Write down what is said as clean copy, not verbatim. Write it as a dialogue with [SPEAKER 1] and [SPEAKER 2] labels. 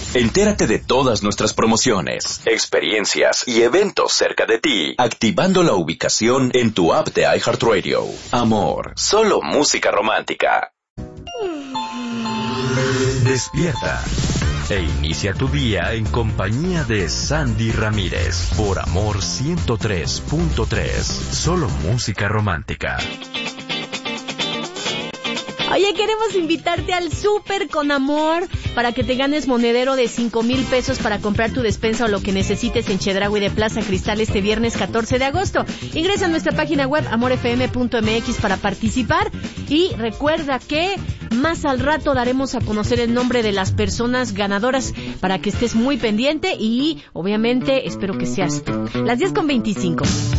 [SPEAKER 1] Entérate de todas nuestras promociones, experiencias y eventos cerca de ti, activando la ubicación en tu app de iHeartRadio. Amor, solo música romántica. Despierta e inicia tu día en compañía de Sandy Ramírez por Amor 103.3, solo música romántica.
[SPEAKER 2] Oye, queremos invitarte al Súper con Amor para que te ganes monedero de 5,000 pesos para comprar tu despensa o lo que necesites en Chedraui de Plaza Cristal este viernes 14 de agosto. Ingresa a nuestra página web amorfm.mx para participar y recuerda que más al rato daremos a conocer el nombre de las personas ganadoras para que estés muy pendiente y obviamente espero que seas tú. Las 10:25.